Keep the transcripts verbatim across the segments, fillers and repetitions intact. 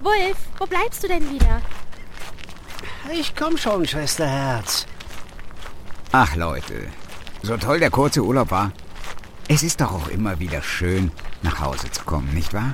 Wulf, wo bleibst du denn wieder? Ich komm schon, Schwesterherz. Ach Leute, so toll der kurze Urlaub war. Es ist doch auch immer wieder schön, nach Hause zu kommen, nicht wahr?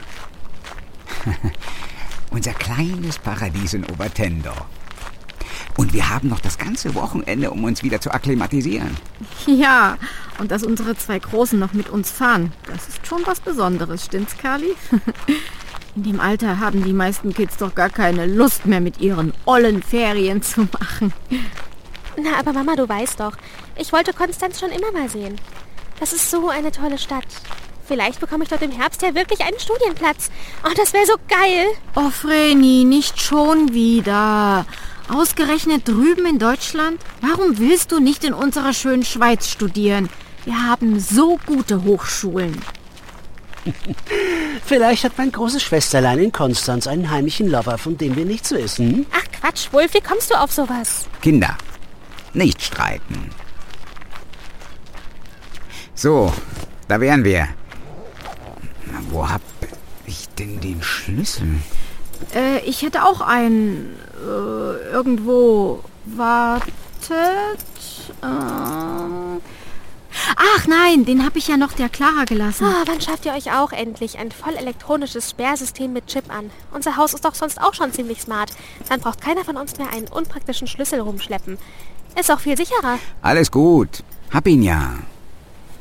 Unser kleines Paradies in Obertendorf. Und wir haben noch das ganze Wochenende, um uns wieder zu akklimatisieren. Ja, und dass unsere zwei Großen noch mit uns fahren, das ist schon was Besonderes, stimmt's, Carly? In dem Alter haben die meisten Kids doch gar keine Lust mehr, mit ihren ollen Ferien zu machen. Na, aber Mama, du weißt doch, ich wollte Konstanz schon immer mal sehen. Das ist so eine tolle Stadt. Vielleicht bekomme ich dort im Herbst ja wirklich einen Studienplatz. Oh, das wäre so geil. Oh, Vreni, nicht schon wieder. Ausgerechnet drüben in Deutschland? Warum willst du nicht in unserer schönen Schweiz studieren? Wir haben so gute Hochschulen. Vielleicht hat mein großes Schwesterlein in Konstanz einen heimlichen Lover, von dem wir nichts wissen. Ach Quatsch, Wulf, wie kommst du auf sowas? Kinder, nicht streiten. So, da wären wir. Na, wo hab ich denn den Schlüssel? Äh, ich hätte auch einen. Äh, irgendwo. Wartet. Ähm. Ach nein, den habe ich ja noch der Clara gelassen. Oh, wann schafft ihr euch auch endlich ein voll elektronisches Sperrsystem mit Chip an? Unser Haus ist doch sonst auch schon ziemlich smart. Dann braucht keiner von uns mehr einen unpraktischen Schlüssel rumschleppen. Ist auch viel sicherer. Alles gut. Hab ihn ja.